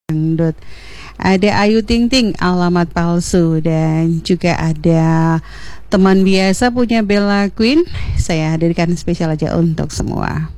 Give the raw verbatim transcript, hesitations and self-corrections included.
Dangdut. Ada Ayu Ting Ting, alamat palsu, dan juga ada teman biasa punya Bella Queen. Saya hadirkan spesial aja untuk semua.